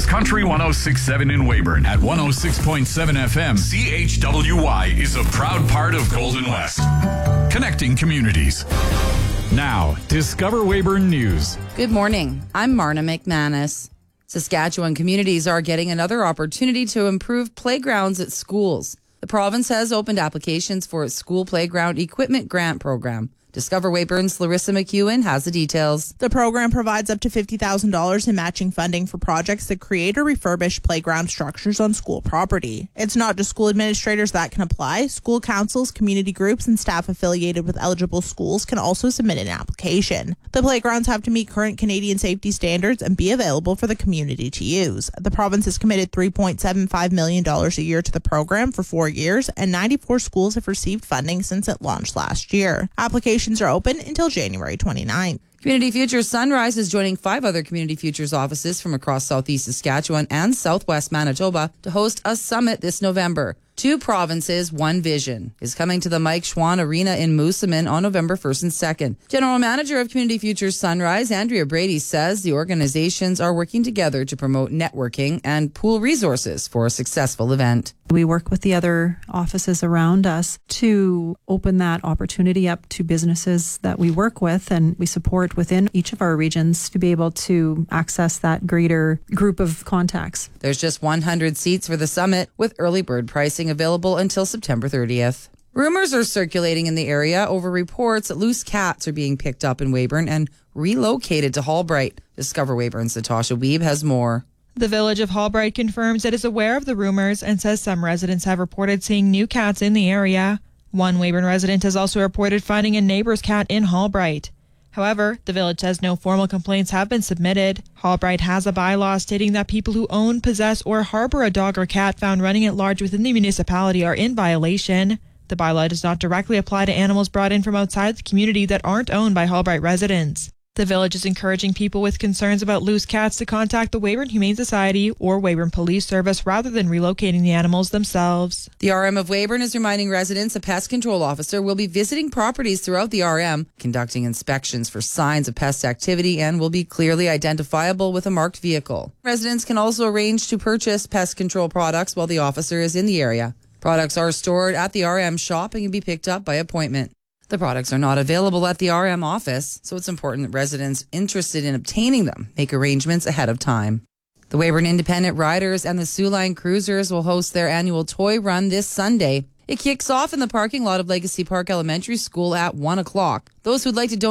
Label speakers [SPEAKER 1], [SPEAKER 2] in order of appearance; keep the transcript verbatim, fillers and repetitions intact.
[SPEAKER 1] Country one oh six point seven in Weyburn. At one oh six point seven F M, C H W Y is a proud part of Golden West. Connecting communities. Now, Discover Weyburn News.
[SPEAKER 2] Good morning. I'm Marna McManus. Saskatchewan communities are getting another opportunity to improve playgrounds at schools. The province has opened applications for its school playground equipment grant program. Discover Weyburn's Larissa McEwen has the details.
[SPEAKER 3] The program provides up to fifty thousand dollars in matching funding for projects that create or refurbish playground structures on school property. It's not just school administrators that can apply. School councils, community groups, and staff affiliated with eligible schools can also submit an application. The playgrounds have to meet current Canadian safety standards and be available for the community to use. The province has committed three point seven five million dollars a year to the program for four years, and ninety-four schools have received funding since it launched last year. Applications are open until January twenty-ninth.
[SPEAKER 2] Community Futures Sunrise is joining five other Community Futures offices from across southeast Saskatchewan and southwest Manitoba to host a summit this November. Two provinces, one vision is coming to the Mike Schwann Arena in Moosomin on November first and second. General Manager of Community Futures Sunrise, Andrea Brady, says the organizations are working together to promote networking and pool resources for a successful event.
[SPEAKER 4] We work with the other offices around us to open that opportunity up to businesses that we work with, and we support within each of our regions to be able to access that greater group of contacts.
[SPEAKER 2] There's just one hundred seats for the summit, with early bird pricing available until September thirtieth. Rumors are circulating in the area over reports that loose cats are being picked up in Weyburn and relocated to Hallbright. Discover Weyburn's Natasha Weeb has more.
[SPEAKER 5] The village of Hallbright confirms it is aware of the rumors and says some residents have reported seeing new cats in the area. One Weyburn resident has also reported finding a neighbor's cat in Hallbright. However, the village says no formal complaints have been submitted. Hallbright has a bylaw stating that people who own, possess, or harbor a dog or cat found running at large within the municipality are in violation. The bylaw does not directly apply to animals brought in from outside the community that aren't owned by Hallbright residents. The village is encouraging people with concerns about loose cats to contact the Weyburn Humane Society or Weyburn Police Service rather than relocating the animals themselves.
[SPEAKER 2] The R M of Weyburn is reminding residents a pest control officer will be visiting properties throughout the R M, conducting inspections for signs of pest activity, and will be clearly identifiable with a marked vehicle. Residents can also arrange to purchase pest control products while the officer is in the area. Products are stored at the R M shop and can be picked up by appointment. The products are not available at the R M office, so it's important that residents interested in obtaining them make arrangements ahead of time. The Weyburn Independent Riders and the Soo Line Cruisers will host their annual toy run this Sunday. It kicks off in the parking lot of Legacy Park Elementary School at one o'clock. Those who'd like to donate